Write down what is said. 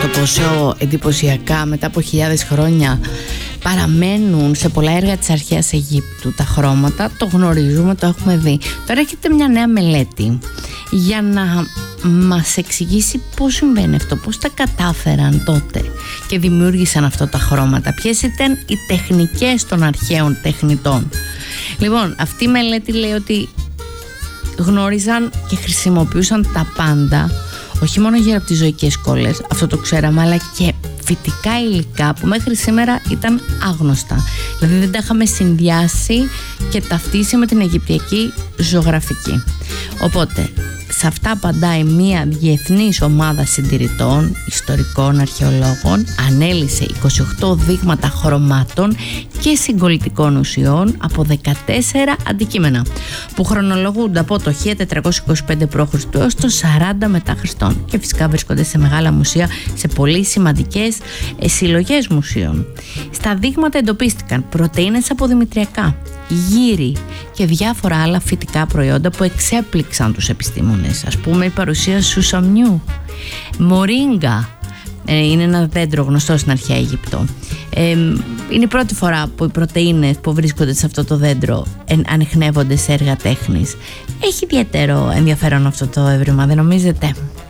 πόσο εντυπωσιακά μετά από χιλιάδες χρόνια παραμένουν σε πολλά έργα της αρχαίας Αιγύπτου τα χρώματα. Το γνωρίζουμε, το έχουμε δει. Τώρα έρχεται μια νέα μελέτη για να μας εξηγήσει πώς συμβαίνει αυτό, πώς τα κατάφεραν τότε και δημιούργησαν αυτά τα χρώματα, ποιες ήταν οι τεχνικές των αρχαίων τεχνητών. Λοιπόν, αυτή η μελέτη λέει ότι γνώριζαν και χρησιμοποιούσαν τα πάντα, όχι μόνο γύρω από τις ζωικές σκόλες, αυτό το ξέραμε, αλλά και φυτικά υλικά που μέχρι σήμερα ήταν άγνωστα. Δηλαδή δεν τα είχαμε συνδυάσει και ταυτίσει με την Αιγυπτιακή ζωγραφική. Οπότε σε αυτά απαντάει μια διεθνής ομάδα συντηρητών, ιστορικών, αρχαιολόγων. Ανέλυσε 28 δείγματα χρωμάτων και συγκολλητικών ουσιών από 14 αντικείμενα που χρονολογούνται από το 1425 π.Χ. έως το 40 μετά Χριστόν και φυσικά βρίσκονται σε μεγάλα μουσεία, σε πολύ σημαντικές συλλογές μουσείων. Στα δείγματα εντοπίστηκαν πρωτεΐνες από δημητριακά, γύρι και διάφορα άλλα φυτικά προϊόντα που εξέπληξαν τους επιστήμονες. Ας πούμε η παρουσία σουσαμιού, μορίγκα, είναι ένα δέντρο γνωστό στην αρχαία Αίγυπτο. Είναι η πρώτη φορά που οι πρωτεΐνες που βρίσκονται σε αυτό το δέντρο ανιχνεύονται σε έργα τέχνης. Έχει ιδιαίτερο ενδιαφέρον αυτό το έβριμα, δεν νομίζετε?